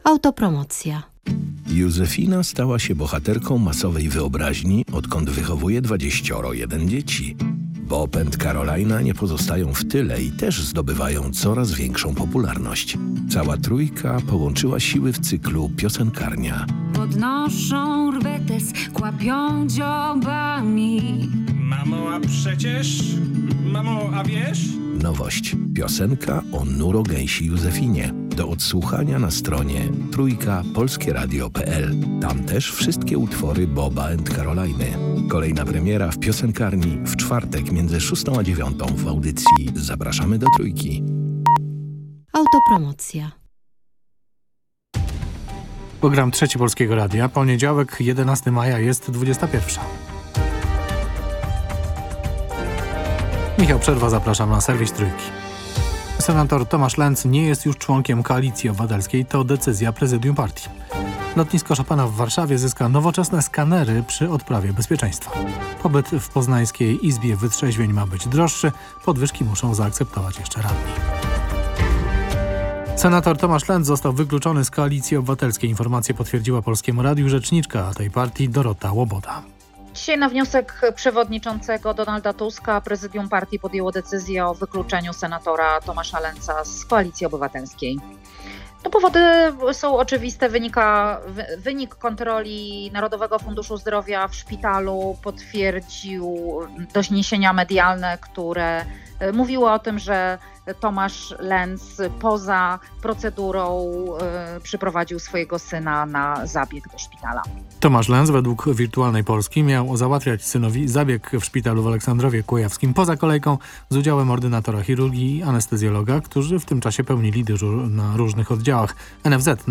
Autopromocja. Józefina stała się bohaterką masowej wyobraźni, odkąd wychowuje 21 dzieci. Bob and Carolina nie pozostają w tyle i też zdobywają coraz większą popularność. Cała trójka połączyła siły w cyklu Piosenkarnia. Podnoszą rwetes, kłapią dziobami. Mamo, a przecież... Mamo, a wiesz? Nowość. Piosenka o nurogęsi Józefinie. Do odsłuchania na stronie trójkapolskieradio.pl. Tam też wszystkie utwory Boba and Caroliny. Kolejna premiera w Piosenkarni w czwartek między 6 a 9 w audycji Zapraszamy do Trójki. Autopromocja. Program Trzeci Polskiego Radia. Poniedziałek, 11 maja, jest 21. Michał Przerwa, zapraszam na serwis Trójki. Senator Tomasz Lenz nie jest już członkiem Koalicji Obywatelskiej. To decyzja prezydium partii. Lotnisko Chopina w Warszawie zyska nowoczesne skanery przy odprawie bezpieczeństwa. Pobyt w Poznańskiej Izbie Wytrzeźwień ma być droższy. Podwyżki muszą zaakceptować jeszcze radni. Senator Tomasz Lenz został wykluczony z Koalicji Obywatelskiej. Informację potwierdziła Polskiemu Radiu rzeczniczka tej partii Dorota Łoboda. Dzisiaj na wniosek przewodniczącego Donalda Tuska prezydium partii podjęło decyzję o wykluczeniu senatora Tomasza Lenza z Koalicji Obywatelskiej. No, powody są oczywiste. Wynik kontroli Narodowego Funduszu Zdrowia w szpitalu potwierdził doniesienia medialne, które mówiły o tym, że Tomasz Lenz poza procedurą przyprowadził swojego syna na zabieg do szpitala. Tomasz Lenz według Wirtualnej Polski miał załatwiać synowi zabieg w szpitalu w Aleksandrowie Kujawskim poza kolejką z udziałem ordynatora chirurgii i anestezjologa, którzy w tym czasie pełnili dyżur na różnych oddziałach. NFZ